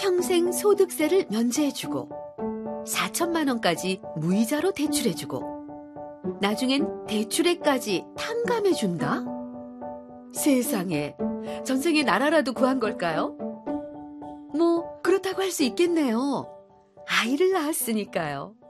평생 소득세를 면제해주고 4천만 원까지 무이자로 대출해주고 나중엔 대출액까지 탕감해준다? 세상에, 전생에 나라라도 구한 걸까요? 뭐 그렇다고 할 수 있겠네요. 아이를 낳았으니까요.